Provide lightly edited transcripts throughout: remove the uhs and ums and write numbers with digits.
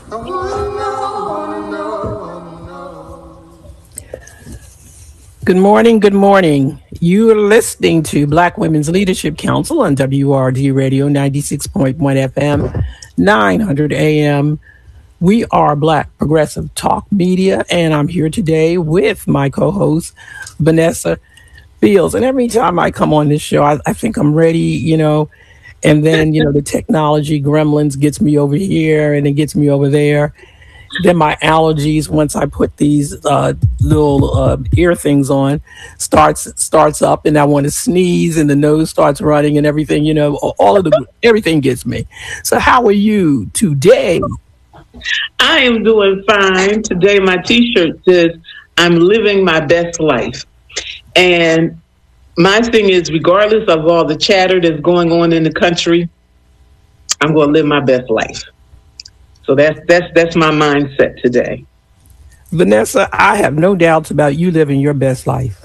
I wanna know. Good morning. Good morning. You're listening to Black Women's Leadership Council on WRD Radio 96.1 FM, 900 AM. We are Black Progressive Talk Media, and I'm here today with my co-host, Vanessa Fields. And every time I come on this show, I think I'm ready, and then, the technology gremlins gets me over here and it gets me over there. Then my allergies, once I put these little ear things on, starts up, and I want to sneeze, and the nose starts running, and everything. Everything gets me. So how are you today? I am doing fine. Today my t-shirt says, I'm living my best life. And my thing is, regardless of all the chatter that's going on in the country, I'm going to live my best life. So that's my mindset today. Vanessa, I have no doubts about you living your best life.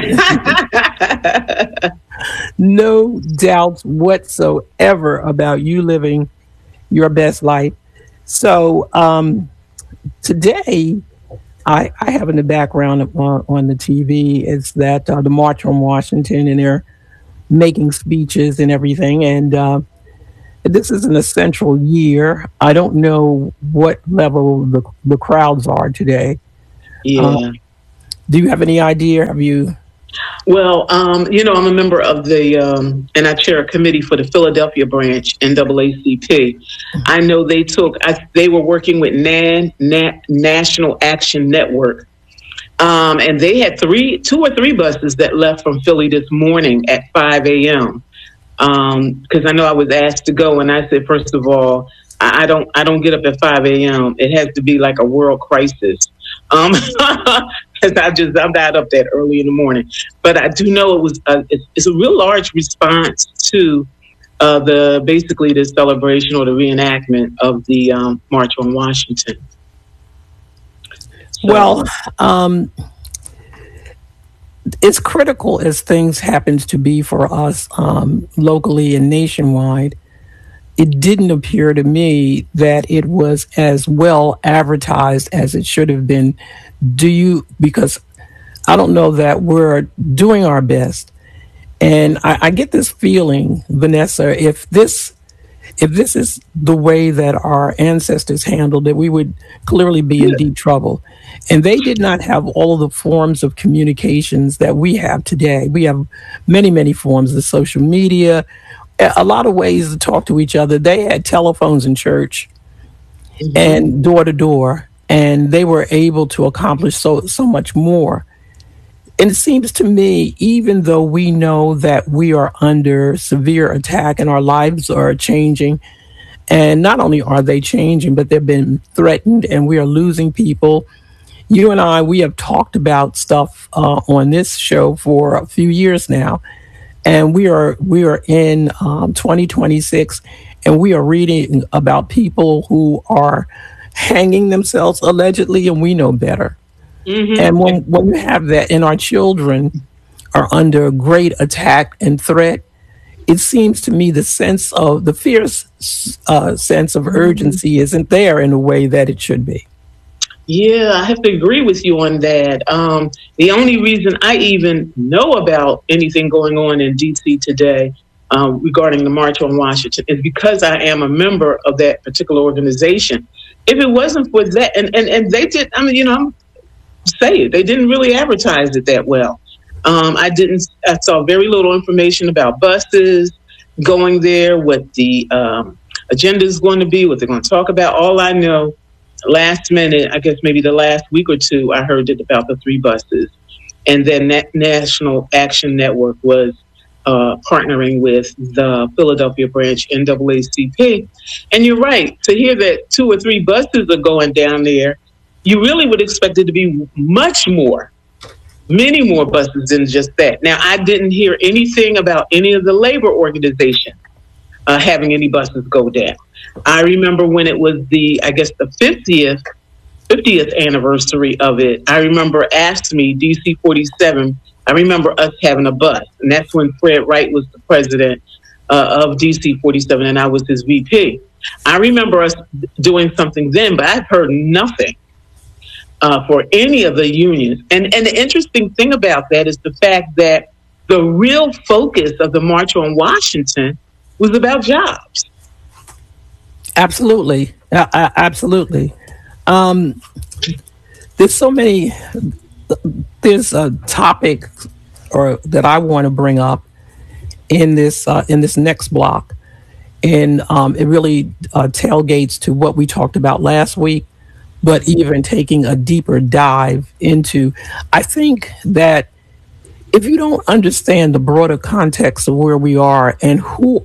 No doubts whatsoever about you living your best life. So today, I have in the background on the TV is that the March on Washington, and they're making speeches and everything. And this is an essential year. I don't know what level the crowds are today. Yeah. Do you have any idea? Have you? Well, I'm a member of the, and I chair a committee for the Philadelphia branch, NAACP. I know they were working with National Action Network. And they had 2 or 3 buses that left from Philly this morning at 5 a.m. Because I know I was asked to go, and I said, first of all, I don't get up at 5 a.m. It has to be like a world crisis. Because I'm not up that early in the morning. But I do know it's a real large response to basically the celebration or the reenactment of the March on Washington. So, well, as critical as things happens to be for us locally and nationwide, it didn't appear to me that it was as well advertised as it should have been. Because I don't know that we're doing our best. And I get this feeling, Vanessa, if this is the way that our ancestors handled it, we would clearly be in deep trouble. And they did not have all of the forms of communications that we have today. We have many, many forms of social media, a lot of ways to talk to each other. They had telephones in church and door to door, and they were able to accomplish so much more. And it seems to me, even though we know that we are under severe attack and our lives are changing, and not only are they changing, but they've been threatened and we are losing people. You and I, we have talked about stuff on this show for a few years now. And we are in 2026, and we are reading about people who are hanging themselves allegedly, and we know better. Mm-hmm. And when you have that, and our children are under great attack and threat, it seems to me the fierce sense of urgency isn't there in a way that it should be. Yeah, I have to agree with you on that. The only reason I even know about anything going on in D.C. today regarding the March on Washington is because I am a member of that particular organization. If it wasn't for that, and they did, I'm say it, they didn't really advertise it that well. I saw very little information about buses going there, what the agenda is going to be, what they're going to talk about. All I know, last minute, I guess maybe the last week or two, I heard it about the 3 buses. And then that National Action Network was partnering with the Philadelphia branch, NAACP. And you're right, to hear that 2 or 3 buses are going down there, you really would expect it to be many more buses than just that. Now, I didn't hear anything about any of the labor organizations having any buses go down. I remember when it was the 50th anniversary of it, I remember AFSCME, DC 47, I remember us having a bus. And that's when Fred Wright was the president of DC 47 and I was his VP. I remember us doing something then, but I've heard nothing for any of the unions. And the interesting thing about that is the fact that the real focus of the March on Washington was about jobs. Absolutely. Absolutely. There's so many, there's a topic or that I want to bring up in this next block. And it really tailgates to what we talked about last week, but even taking a deeper dive into, I think that if you don't understand the broader context of where we are and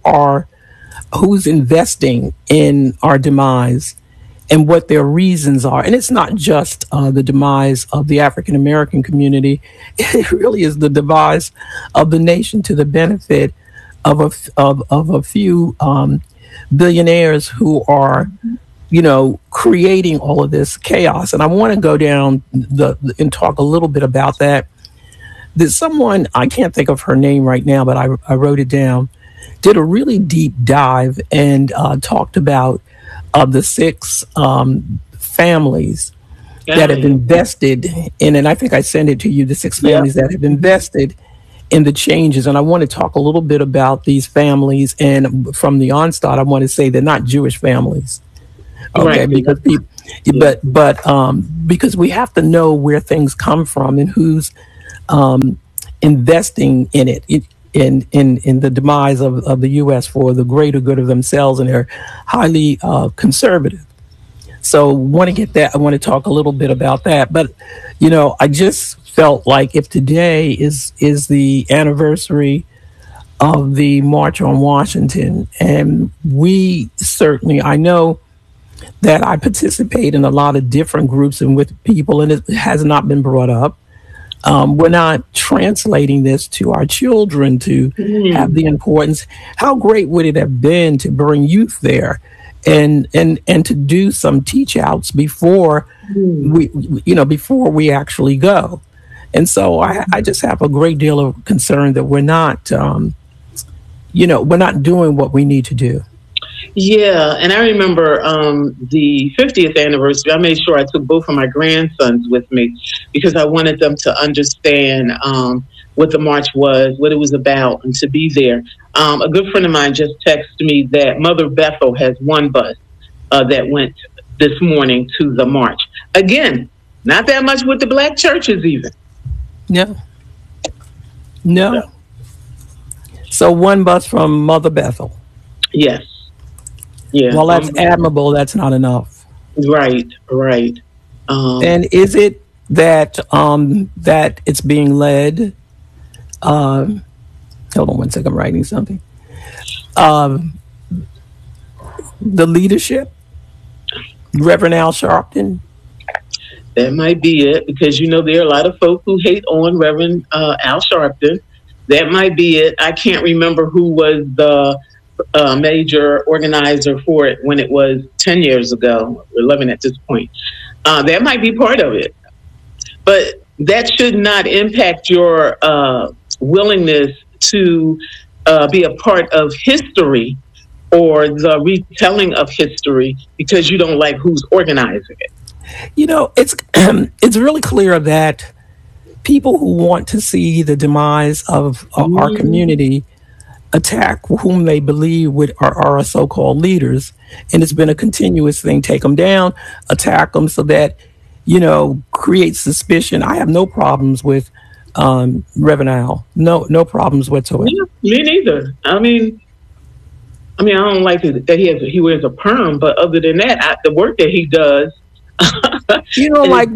who's investing in our demise and what their reasons are, and it's not just the demise of the African American community, it really is the demise of the nation to the benefit of a few billionaires who are, creating all of this chaos. And I want to go down and talk a little bit about that. There's someone, I can't think of her name right now, but I wrote it down, did a really deep dive and talked about the 6 families that have invested in, and I think I sent it to you, the 6 families that have invested in the changes. And I want to talk a little bit about these families. And from the onstart, I want to say they're not Jewish families. Okay, right. Because people, because we have to know where things come from and who's investing in it. In the demise of the U.S. for the greater good of themselves, and they're highly conservative. So want to get that. I want to talk a little bit about that. But, I just felt like if today is the anniversary of the March on Washington, and we certainly, I know that I participate in a lot of different groups and with people, and it has not been brought up. We're not translating this to our children to have the importance. How great would it have been to bring youth there and to do some teach outs before before we actually go. And so I just have a great deal of concern that we're not, we're not doing what we need to do. Yeah, and I remember the 50th anniversary, I made sure I took both of my grandsons with me because I wanted them to understand what the march was, what it was about, and to be there. A good friend of mine just texted me that Mother Bethel has one bus that went this morning to the march. Again, not that much with the black churches even. No. So one bus from Mother Bethel. Yes. Yeah. Well, that's admirable. That's not enough. Right. And is it that that it's being led? Hold on one second. I'm writing something. The leadership, Reverend Al Sharpton. That might be it, because there are a lot of folk who hate on Reverend Al Sharpton. That might be it. I can't remember who was the major organizer for it when it was 10 years ago, 11 at this point. That might be part of it. But that should not impact your willingness to be a part of history or the retelling of history because you don't like who's organizing it. It's really clear that people who want to see the demise of our community attack whom they believe are our so-called leaders. And it's been a continuous thing. Take them down, attack them so that, create suspicion. I have no problems with Reverend Al. No problems whatsoever. Yeah, me neither. I mean, I don't like that he wears a perm, but other than that, the work that he does. You don't like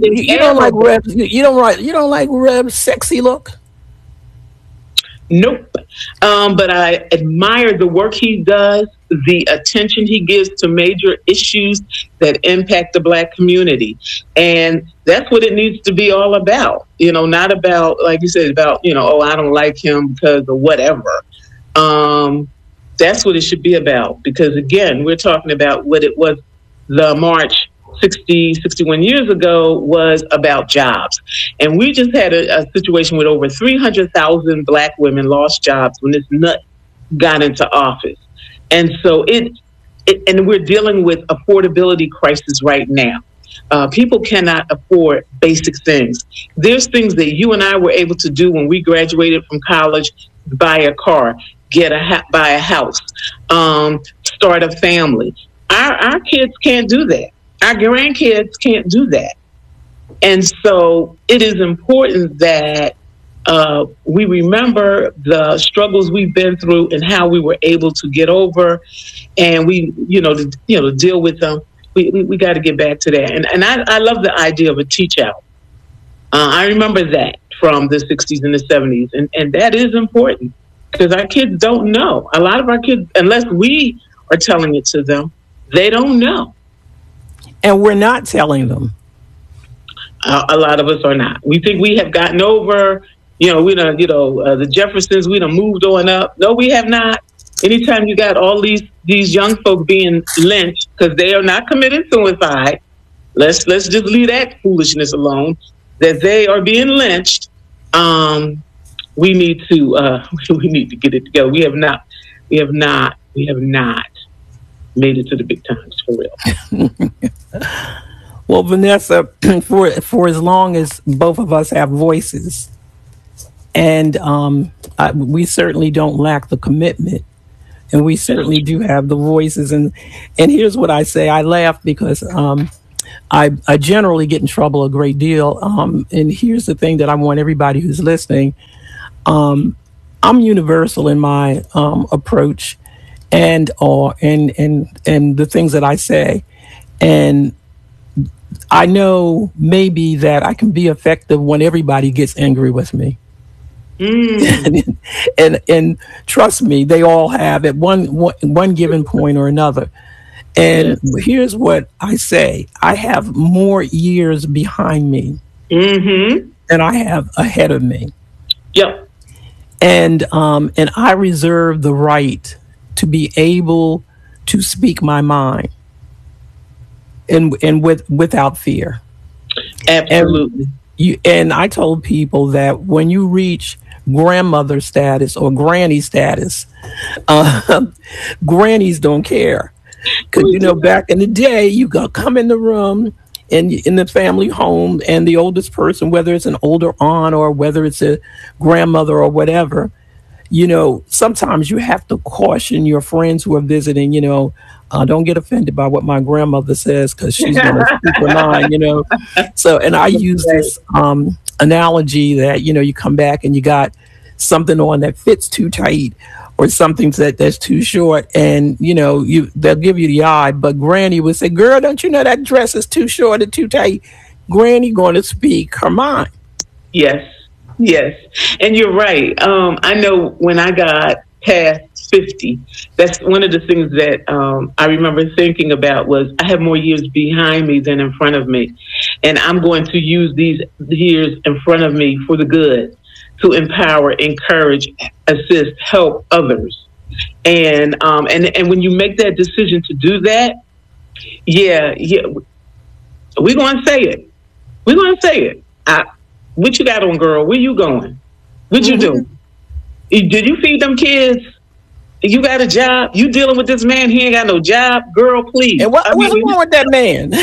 Reb's sexy look? Nope. But I admire the work he does, the attention he gives to major issues that impact the Black community. And that's what it needs to be all about. Not about, like you said, about, I don't like him because of whatever. That's what it should be about. Because, again, we're talking about what it was, the march 61 years ago was about jobs. And we just had a situation with over 300,000 Black women lost jobs when this nut got into office. And so it and we're dealing with affordability crisis right now. People cannot afford basic things. There's things that you and I were able to do when we graduated from college: buy a car, buy a house, start a family. Our kids can't do that. Our grandkids can't do that. And so it is important that we remember the struggles we've been through and how we were able to get over, and we, to deal with them. We got to get back to that. And I love the idea of a teach out. I remember that from the 60s and the 70s. And that is important because our kids don't know. A lot of our kids, unless we are telling it to them, they don't know. And we're not telling them. A lot of us are not. We think we have gotten over, the Jeffersons, we done moved on up. No, we have not. Anytime you got all these young folk being lynched because they are not committing suicide, let's just leave that foolishness alone. That they are being lynched. We need to get it together. We have not made it to the big times for real. Well, Vanessa, for as long as both of us have voices, and we certainly don't lack the commitment, and we certainly do have the voices. And here's what I say: I laugh because I generally get in trouble a great deal. And here's the thing that I want everybody who's listening: I'm universal in my approach and the things that I say, and I know maybe that I can be effective when everybody gets angry with me. And trust me, they all have at one given point or another. And here's what I say: I have more years behind me than I have ahead of me. Yep. And I reserve the right to be able to speak my mind, and without fear. Absolutely. And I told people that when you reach grandmother status or granny status, grannies don't care. Because, back in the day, you come in the room in the family home, and the oldest person, whether it's an older aunt or whether it's a grandmother or whatever, sometimes you have to caution your friends who are visiting, don't get offended by what my grandmother says because she's going to speak her mind, So, and I use this analogy that, you come back and you got something on that fits too tight or something that's too short, and, they'll give you the eye, but Granny would say, girl, don't you know that dress is too short and too tight? Granny going to speak her mind. Yes. And you're right. I know when I got past 50, that's one of the things that I remember thinking about was I have more years behind me than in front of me. And I'm going to use these years in front of me for the good, to empower, encourage, assist, help others. And when you make that decision to do that, we're going to say it. We're going to say it. What you got on, girl? Where you going? What you doing? Did you feed them kids? You got a job? You dealing with this man? He ain't got no job, girl. Please. And what's wrong with that man?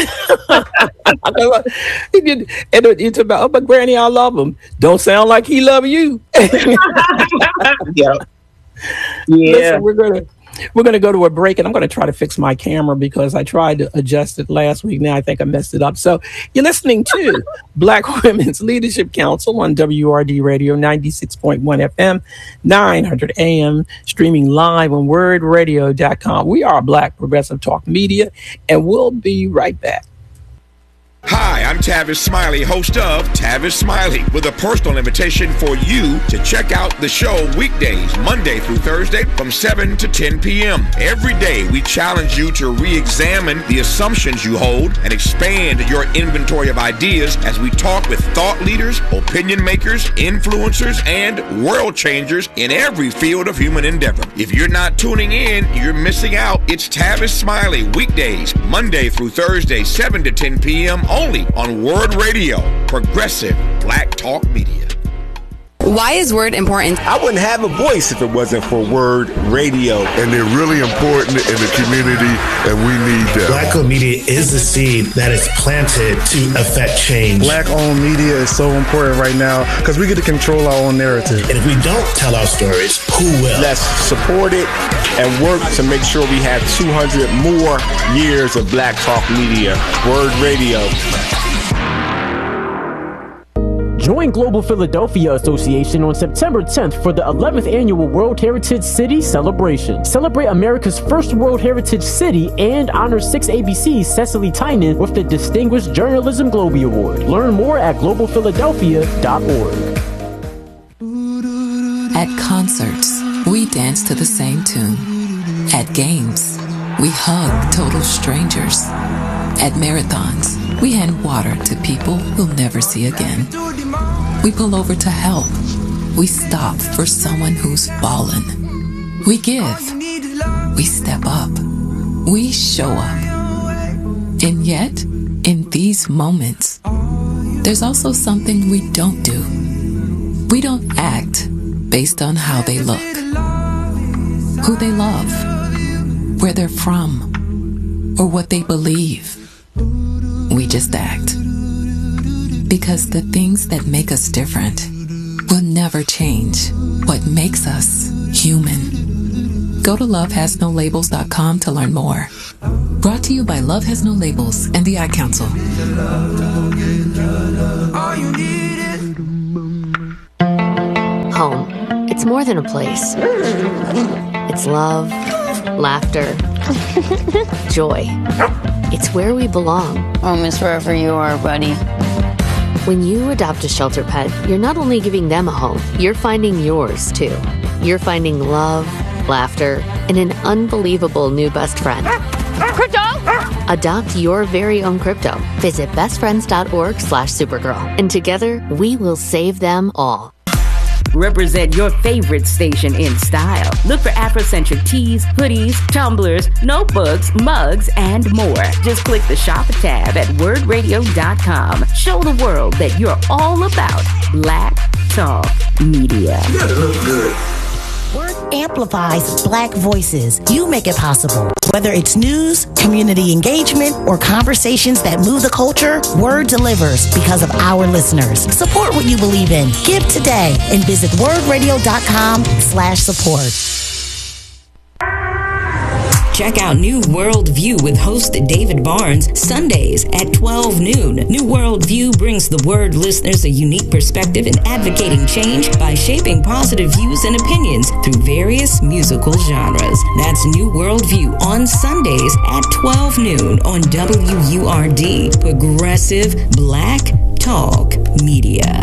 And it's about, but Granny, I love him. Don't sound like he love you. Yeah. Listen, we're gonna go to a break, and I'm gonna try to fix my camera because I tried to adjust it last week. Now I think I messed it up. So you're listening to Black Women's Leadership Council on WRD Radio 96.1 FM, 900 AM, streaming live on wordradio.com. We are Black Progressive Talk Media, and we'll be right back. Hi, I'm Tavis Smiley, host of Tavis Smiley, with a personal invitation for you to check out the show weekdays, Monday through Thursday from 7 to 10 p.m. Every day, we challenge you to re-examine the assumptions you hold and expand your inventory of ideas as we talk with thought leaders, opinion makers, influencers, and world changers in every field of human endeavor. If you're not tuning in, you're missing out. It's Tavis Smiley, weekdays, Monday through Thursday, 7 to 10 p.m. only on Word Radio, Progressive Black Talk Media. Why is Word important? I wouldn't have a voice if it wasn't for Word Radio. And they're really important in the community, and we need them. Black-owned media is the seed that is planted to affect change. Black-owned media is so important right now because we get to control our own narrative. And if we don't tell our stories, who will? Let's support it and work to make sure we have 200 more years of Black Talk Media. Word Radio. Join Global Philadelphia Association on September 10th for the 11th Annual World Heritage City Celebration. Celebrate America's first World Heritage City and honor 6ABC's Cecily Tynan with the Distinguished Journalism Globie Award. Learn more at globalphiladelphia.org. At concerts, we dance to the same tune. At games, we hug total strangers. At marathons, we hand water to people we'll never see again. We pull over to help. We stop for someone who's fallen. We give. We step up. We show up. And yet, in these moments, there's also something we don't do. We don't act based on how they look, who they love, where they're from, or what they believe. We just act. Because the things that make us different will never change what makes us human. Go to lovehasnolabels.com to learn more. Brought to you by Love Has No Labels and the Ad Council. Home. It's more than a place. It's love, laughter, joy. It's where we belong. Home is wherever you are, buddy. When you adopt a shelter pet, you're not only giving them a home, you're finding yours, too. You're finding love, laughter, and an unbelievable new best friend. Crypto! Adopt your very own crypto. Visit bestfriends.org/Supergirl. And together, we will save them all. Represent your favorite station in style. Look for Afrocentric tees, hoodies, tumblers, notebooks, mugs, and more. Just click the Shop tab at wordradio.com. Show the world that you're all about Black Talk Media. You gotta look good. Word amplifies Black voices. You make it possible. Whether it's news, community engagement, or conversations that move the culture, Word delivers because of our listeners. Support what you believe in. Give today and visit wordradio.com/support. Check out New World View with host David Barnes, Sundays at 12 noon. New World View brings the Word listeners a unique perspective in advocating change by shaping positive views and opinions through various musical genres. That's New World View on Sundays at 12 noon on WURD, Progressive Black Talk Media.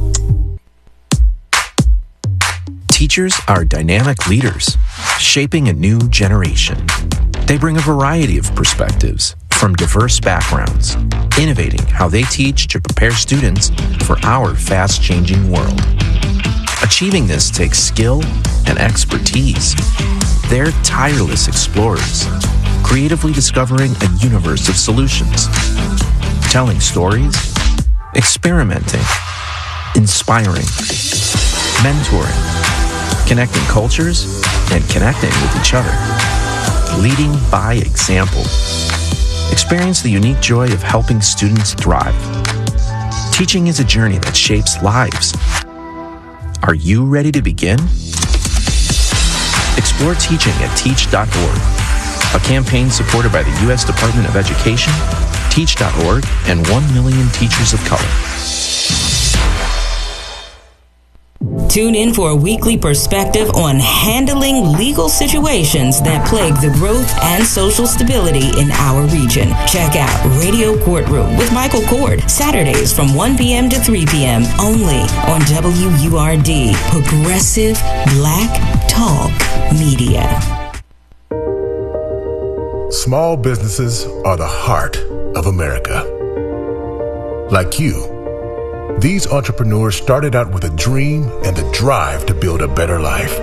Teachers are dynamic leaders, shaping a new generation. They bring a variety of perspectives from diverse backgrounds, innovating how they teach to prepare students for our fast-changing world. Achieving this takes skill and expertise. They're tireless explorers, creatively discovering a universe of solutions, telling stories, experimenting, inspiring, mentoring, connecting cultures, and connecting with each other. Leading by example. Experience the unique joy of helping students thrive. Teaching is a journey that shapes lives. Are you ready to begin? Explore teaching at teach.org, a campaign supported by the U.S. Department of Education, Teach.org, and 1 million teachers of color. Tune in for a weekly perspective on handling legal situations that plague the growth and social stability in our region. Check out Radio Courtroom with Michael Cord, Saturdays from 1 p.m. to 3 p.m. only on WURD, Progressive Black Talk Media. Small businesses are the heart of America. Like you, these entrepreneurs started out with a dream and the drive to build a better life.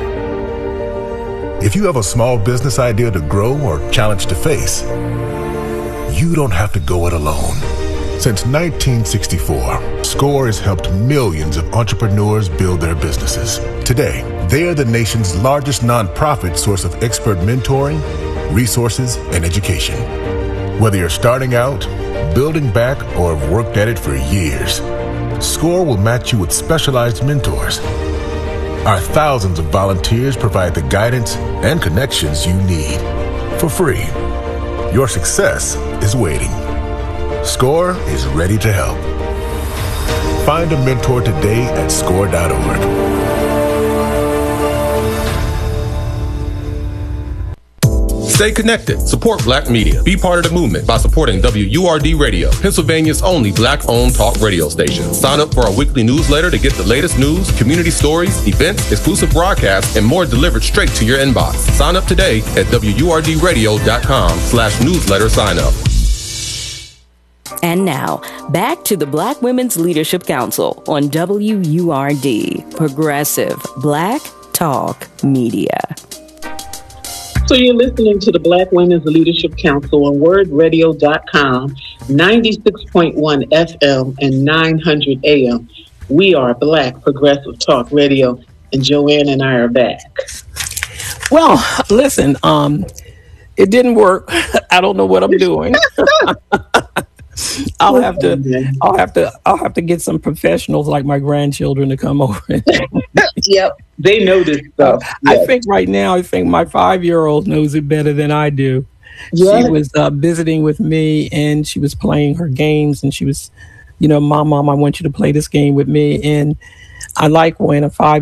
If you have a small business idea to grow or challenge to face, you don't have to go it alone. Since 1964, SCORE has helped millions of entrepreneurs build their businesses. Today, they are the nation's largest nonprofit source of expert mentoring, resources, and education. Whether you're starting out, building back, or have worked at it for years, SCORE will match you with specialized mentors. Our thousands of volunteers provide the guidance and connections you need for free. Your success is waiting. SCORE is ready to help. Find a mentor today at SCORE.org. Stay connected. Support Black media. Be part of the movement by supporting WURD Radio, Pennsylvania's only Black-owned talk radio station. Sign up for our weekly newsletter to get the latest news, community stories, events, exclusive broadcasts, and more delivered straight to your inbox. Sign up today at WURDradio.com/newsletter sign up. And now, back to the Black Women's Leadership Council on WURD, Progressive Black Talk Media. So you're listening to the Black Women's Leadership Council on wordradio.com, 96.1 FM and 900 AM. We are Black Progressive Talk Radio, and Joanne and I are back. Well, listen, it didn't work. I don't know what I'm doing. I'll have to get some professionals like my grandchildren to come over. Yep, they know this stuff. I think right now, my 5-year-old knows it better than I do. Yeah. She was visiting with me, and she was playing her games, and she was, Mom, I want you to play this game with me. And I like when a 5